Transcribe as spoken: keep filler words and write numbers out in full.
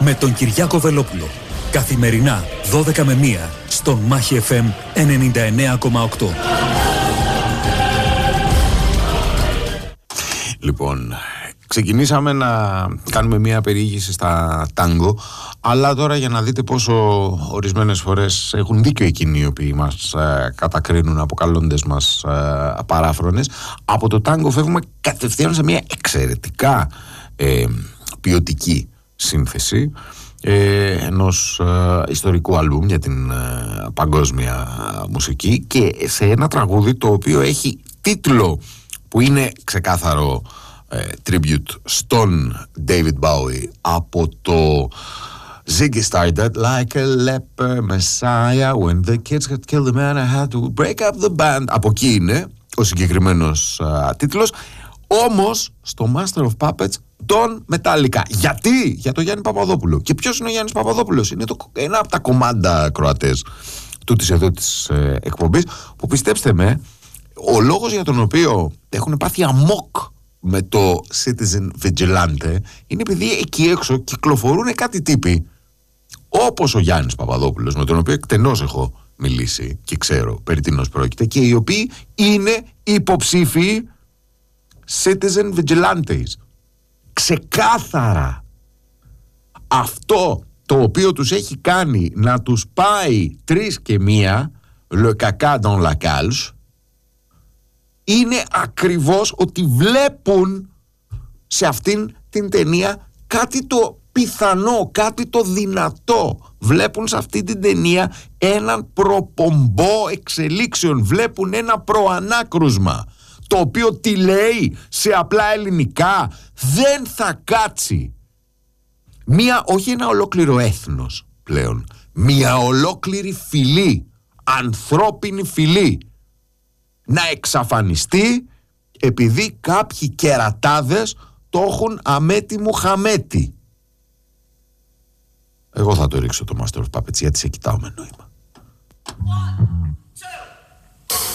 με τον Κυριάκο Βελόπουλο. Καθημερινά δώδεκα με μία στον Μάχη εφ εμ ενενήντα εννέα κόμμα οκτώ. Λοιπόν, ξεκινήσαμε να κάνουμε μια περιήγηση στα τάγκο, αλλά τώρα για να δείτε πόσο ορισμένες φορές έχουν δίκιο εκείνοι οι οποίοι μας ε, κατακρίνουν αποκαλώντες μας ε, παράφρονες, από το τάγκο φεύγουμε κατευθείαν σε μια εξαιρετικά ε, ποιοτική σύνθεση ε, ενός ε, ιστορικού άλμπουμ για την ε, παγκόσμια μουσική, και σε ένα τραγούδι το οποίο έχει τίτλο που είναι ξεκάθαρο ε, tribute στον David Bowie από το Ziggy Stardust, like a leper messiah, when the kids had killed the man I had to break up the band. Από εκεί είναι ο συγκεκριμένος α, τίτλος. Όμως στο Master of Puppets τον Metallica. Γιατί? Για το Γιάννη Παπαδόπουλο. Και ποιος είναι ο Γιάννης Παπαδόπουλος? Είναι το, ένα από τα κομμάντα Κροατές του της εδώ της ε, εκπομπής, που πιστέψτε με, ο λόγος για τον οποίο έχουν πάθει αμόκ με το Citizen Vigilante είναι επειδή εκεί έξω κυκλοφορούν κάτι τύποι όπως ο Γιάννης Παπαδόπουλος, με τον οποίο εκτενώς έχω μιλήσει και ξέρω περί τίνος πρόκειται, και οι οποίοι είναι υποψήφιοι Citizen Vigilantes. Ξεκάθαρα αυτό το οποίο τους έχει κάνει να τους πάει τρεις και μία, le caca dans la calche, είναι ακριβώς ότι βλέπουν σε αυτήν την ταινία κάτι το πιθανό, κάτι το δυνατό. Βλέπουν σε αυτή την ταινία έναν προπομπό εξελίξεων. Βλέπουν ένα προανάκρουσμα, το οποίο τι λέει σε απλά ελληνικά? Δεν θα κάτσει. Μία, όχι ένα ολόκληρο έθνος πλέον, μία ολόκληρη φυλή, ανθρώπινη φυλή, να εξαφανιστεί επειδή κάποιοι κερατάδες το έχουν αμέτιμου χαμέτη. Εγώ θα το ρίξω το Master of Puppets, γιατί σε κοιτάω με νόημα.